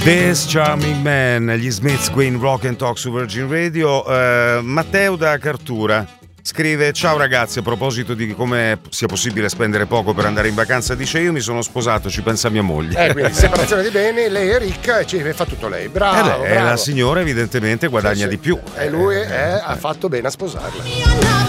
This Charming Man, gli Smiths qui in Rock and Talk su Virgin Radio. Matteo da Cartura scrive: ciao ragazzi, a proposito di come sia possibile spendere poco per andare in vacanza, dice: io mi sono sposato, ci pensa mia moglie. Quindi separazione di beni, lei è ricca e ci fa tutto lei. Bravo, bravo. La signora evidentemente guadagna di più. E lui ha fatto bene a sposarla.